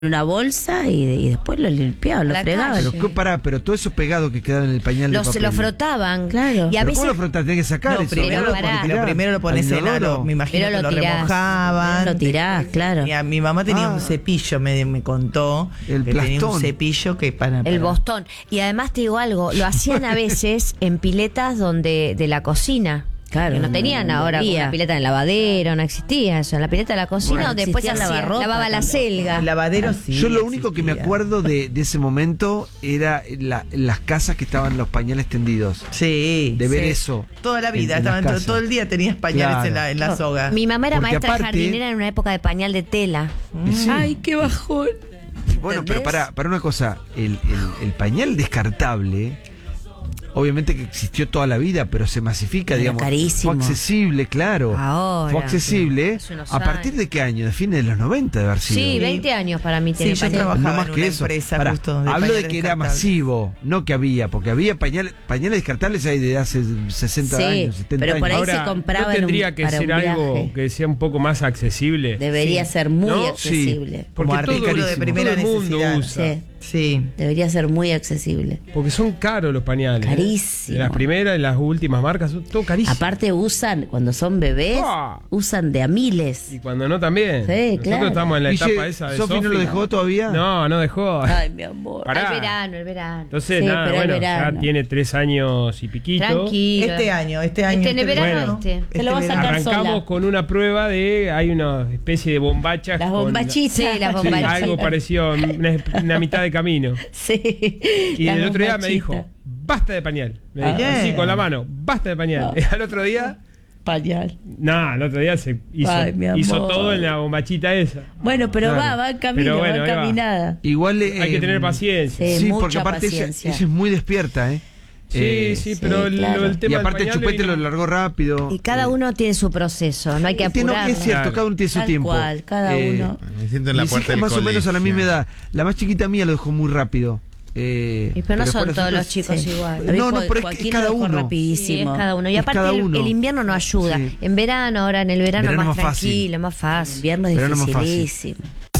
una bolsa y después lo limpiaban, lo La fregaban. calle. Pero todo eso pegado que quedaba en el pañal de Se papel. lo frotaban. Claro. Y a ¿Pero veces cómo lo frotaste? Tenés que sacar No, eso. primero, Pero pará. lo primero lo pones ¿Al en inodoro? aro, me imagino Pero que lo lo tirás. remojaban. Lo tirás, claro. Mi mamá tenía Ah. un cepillo, me contó. El que tenía un plastón. cepillo que para el bostón. Y además te digo algo, lo hacían a veces en piletas de la cocina. Claro, Que no tenían no ahora había. una pileta en el lavadero, no existía eso. En la pileta de la cocina Bueno, donde después existía el hacía, lavarropa lavaba la también. selga. El lavadero sí. Yo lo único que me existía. acuerdo de ese momento era las casas que estaban los pañales tendidos. Sí. De ver sí. eso. Toda la vida, en las estaban casas. todo el día tenías pañales Claro. en la soga. Mi mamá era Porque maestra aparte- jardinera en una época de pañal de tela. Y sí. Ay, qué bajón. Bueno, pero ¿Entendés? para una cosa, el pañal descartable, obviamente que existió toda la vida, pero se masifica, Era digamos. carísimo. Fue accesible, claro. Ahora, Fue accesible. hace unos ¿A partir años. de qué año? De fines de los 90 de haber sido. Sí, 20 años para mí tiene Sí, yo pañal. trabajaba No más en que una eso. empresa Pará, justo de hablo de pañales que era descartables. masivo, no que había, porque había pañales descartables hay de hace 60 Sí, años, 70 pero años. por ahí Ahora, se compraba ¿no en tendría un- que para ser un algo viaje. que sea un poco más accesible? Debería ser muy ¿No? accesible. Porque Como todo, artículo de primera todo el mundo necesidad. usa. Sí, Sí. debería ser muy accesible. Porque son caros los pañales. Carísimo. De las primeras y las últimas marcas, son todo carísimo. Aparte usan, cuando son bebés, Ah. usan de a miles. Y cuando no también. Sí, Nosotros claro. estamos en la Guille, etapa esa de ¿Sofi no lo dejó todavía? No, no dejó. Ay, mi amor. Pará. El verano. Entonces, Sí, nada, pero el bueno, verano. ya tiene 3 años y piquito. Tranquilo. Este año. Este en el verano, este. Te lo vas a verano. sacar Arrancamos sola. con una prueba de. Hay una especie de bombachas. Las con- bombachitas. Sí, las Sí, bombachitas. algo parecido, una mitad de camino. Sí. Y las el otro día me bombachitas. dijo, basta de pañal. Me dijo, bien. así con la mano, basta de pañal. Y al otro día, Pañal. no, el otro día se hizo, Ay, mi amor. hizo todo en la bombachita esa. Bueno, pero Claro. va en camino, Pero bueno, va ahí va. encaminada. Igual Hay que tener paciencia. Sí, Sí, porque mucha aparte ella paciencia. es muy despierta, ¿eh? Sí, sí, pero claro. el tema Y del aparte el pañal chupete vino- lo largó rápido. Y cada uno tiene su proceso, no hay que Tiene- apurar. es cierto, Claro. cada uno tiene su Tal tiempo. cual, cada uno. Me siento en la mis puerta hijas del más o menos a la colegio. misma edad. La más chiquita mía lo dejó muy rápido. Y pero no son por todos ejemplo, los chicos sí. igual. No, no, pero es Joaquín cada lo dejó uno. rapidísimo. Sí, es cada uno. Y Es aparte cada el uno. invierno no ayuda. Sí. En verano, ahora en el verano, Verano más más fácil. tranquilo, más fácil. Invierno es Verano más fácil. dificilísimo.